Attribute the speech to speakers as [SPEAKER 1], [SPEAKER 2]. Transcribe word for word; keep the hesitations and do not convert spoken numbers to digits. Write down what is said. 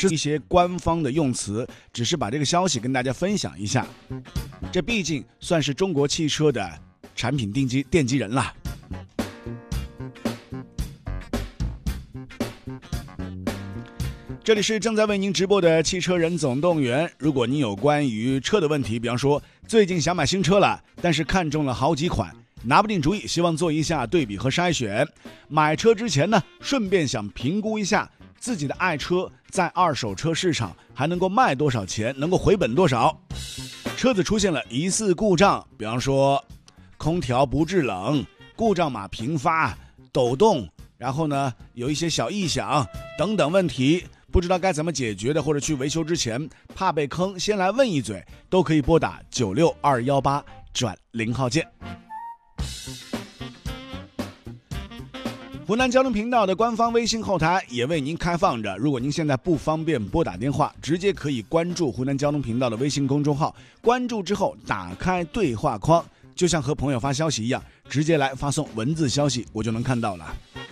[SPEAKER 1] 是一些官方的用词，只是把这个消息跟大家分享一下。这毕竟算是中国汽车的产品奠基奠基人了。这里是正在为您直播的汽车人总动员。如果您有关于车的问题，比方说最近想买新车了，但是看中了好几款，拿不定主意，希望做一下对比和筛选。买车之前呢，顺便想评估一下自己的爱车在二手车市场还能够卖多少钱，能够回本多少。车子出现了疑似故障，比方说空调不制冷、故障码频发、抖动，然后呢有一些小异响等等问题，不知道该怎么解决的，或者去维修之前怕被坑，先来问一嘴，都可以拨打九六二幺八转零号键。湖南交通频道的官方微信后台也为您开放着，如果您现在不方便拨打电话，直接可以关注湖南交通频道的微信公众号，关注之后打开对话框，就像和朋友发消息一样，直接来发送文字消息，我就能看到了。